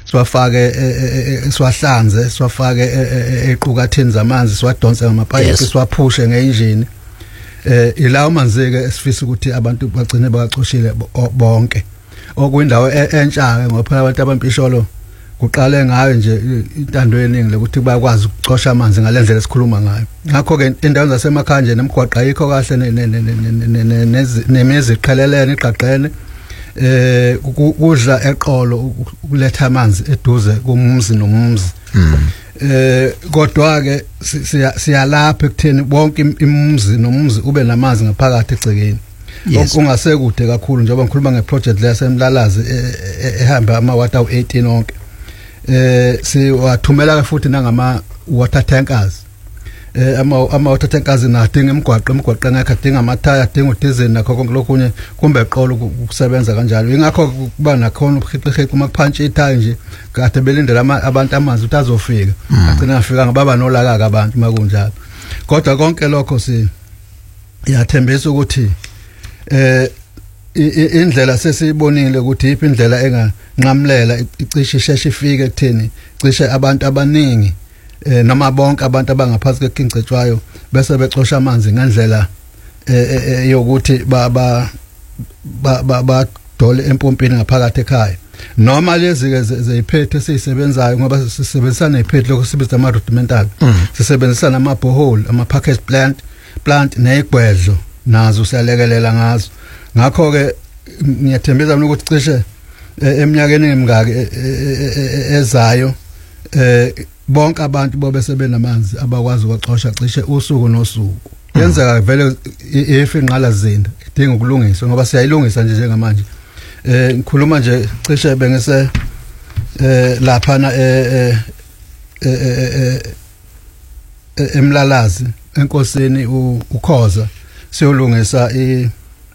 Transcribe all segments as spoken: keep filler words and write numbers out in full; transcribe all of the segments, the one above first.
siwafake siwahlanze siwafake eqhukatheni zamanzi siwadonse ngamapayipi siwaphushe ngeinjini eh ilawo manzi ke esifisa ukuthi abantu bagcine bacoshile bonke okuyindawo entsha ke ngoba abantu abampisholo kuqale ngayo nje intando yeningi lokuthi bayakwazi ukucosha amanzi ngalendlela esikhuluma ngayo ngakho ke indawo zasemakhaya nje nemigwaqo ayikho kahle nemizi iqhelelene iqaqene eh kudla eqolo ukuletha amanzi eduze kumumzi nomumzi eh kodwa ke siyalapha ekutheni bonke imumzi nomumzi ube namanzi ngaphakathi egcekeni ungasekude kakhulu njengoba ngikhuluma ngeproject leyasemlalazi ehamba ama water eighteen onke eh siwathumela futhi nangama water tankers eh ama ama water tankers nadinga imigwaqo imigwaqo ngakho adinga amathaya adinga udizeni nakho konke lokunye kumbe eqolo ukusebenza kanjalo ingakho kuba nakhona ubuhiqihiqi uma kuphantsha ithaya nje kade belindela abantu amanzi ukuthi azofika agcina afika ngababa nolaka abantu makunjalo kodwa konke lokho si yathembisa ukuthi eh indlela sesiyibonile ukuthi iphi indlela enganqamlela icishe isheshe ifike ekutheni cishe abantu abaningi eh noma bonke abantu abangaphansi kwekincetshwayo bese becosha amanzi ngendlela eh yokuthi ba ba ba dole empompini ngaphakathi ekhaya noma lezi ke zeyiphethe sisebenzayo ngoba sisebenzisana nephethe lokho sibiza ama rudimental sisebenzisana ama borehole ama package plant plant negwedlo nazo siyalekelela ngazo ngakho ke ngiyathembisa ukuthi cishe eminyakeni emingaki ezayo eh bonke abantu bobe sebenamanzi abakwazi ukuxosha cishe usuku nosuku yenzeka vele ife inqala zinda idinga ukulungiswa ngoba siyayilungisa nje njengamanje eh ngikhuluma nje cishe bengise eh lapha na eh eh emlalazi enkosini ukhoza siyolungisa i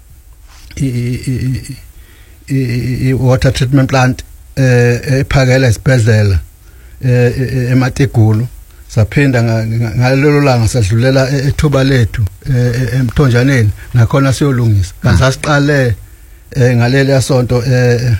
i water treatment plant eh ephakela isibhedlela eh emategulu saphinda ngalelo langa sadlulela ethuba lethu emthonjaneni nakhona siyolungisa kanti asiqale ngaleli yasonto eh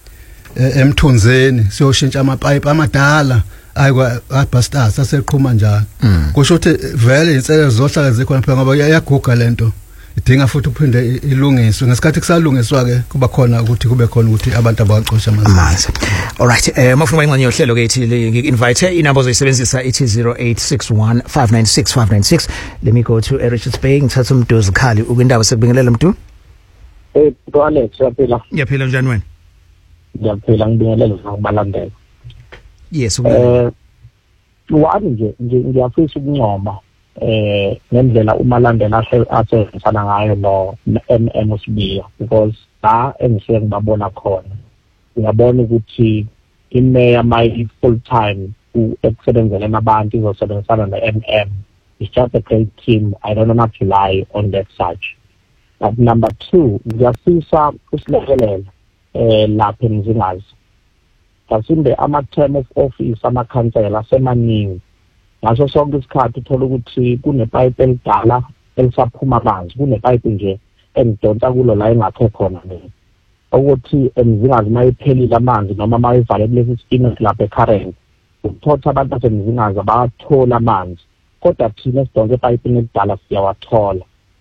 emthunzeni siyoshintsha amapipe amadala ayikwa abasters aseqhuma njalo kusho ukuthi vele insele zohlala zikhona phela ngoba yaguga lento idinga futhi ukuphinde ilungiswe ngesikhathi kusalungiswa ke kuba khona ukuthi kube khona ukuthi abantu abaqosha amanzi. All right, eh mafuna ingxenye yohlelo ke ithi invite inamba zoyisebenzisa ithi zero eight six one five nine six five nine six. Let me go to Richards Bay ngithatha umduzi khali ukindaba sekubingelela mntu. Eh to Alex yaphila. Yaphila njani wena? Yaphila ngibingelela ngokubalandela. Yes, eh wani nje ngiyafisa ukuncoma eh ngendlela umalandela asebenzisana ngayo no M M uSibiya because la engise ngibabona khona uyabona ukuthi imeya my full time ukusebenzela nabantu izosebenzisana ne M M is just a great team. I don't know to lie on that such. But number two ngiyafisa usilekelela eh lapha eMzingazi kasimbe ama term of office ama council asemaningi ngaso sonke isikhathi uthola ukuthi kunepipe elidala elisaphuma amanzi kunepipe nje engidonsa kulo la engakho khona nje ukuthi eMzingazi mayiphelile amanzi noma mayivale kulesi skin lapha eCurrent uthola abantu baseMzingazi abathola amanzi kodwa thina sidonke epipe elidala siyawathola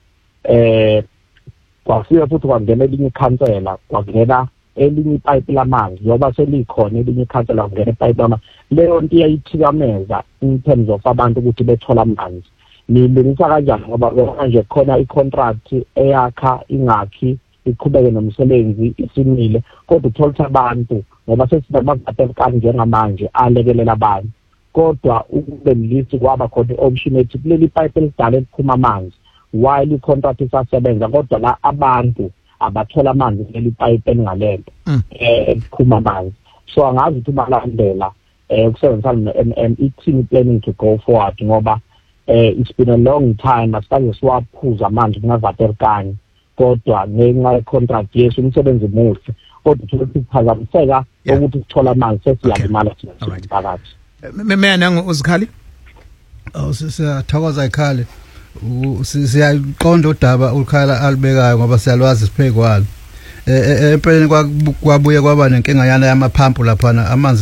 eh kwafika futhi kwangena elinye ikhansela kwangena elinye ipipe lamanzi yoba selikhona elinye ikhansela kwangena ipipe lamanzi leyo nto iyayithikameza in terms of abantu ukuthi bethola amanzi nilungisa kanjani ngoba manje khona icontract eyakha ingakhi iqhubeke nomsebenzi isimile kodwa uthola abantu ngoba sesibabhathelekani njengamanje alekelela abantu kodwa ukube list kwaba khona option ethi kuleli pipe elidala eliphuma amanzi while icontract isasebenza kodwa la abantu abathola amanzi kuleli pipe elingalento eh eliphuma amanzi so angazi ukuthi balandela eh ukusebenzisana ne-M M i-team planning to go forward ngoba eh it's been a long time asikaze siwaphuza manje kungavathelekani kodwa ngenxa ye-contract yesu umsebenzi muhle kodwa ukuthi kuphazamiseka ukuthi sithola amanzi sesiyalimala thina phakathi. Meya nangu uzikhali oh siyathokoza ikhali siyaqonda udaba ukhala alibekayo ngoba siyalwazi siphe kwalo eh empeleni kwabuye kwaba nenkinga yana yamaphampu lapha amanzi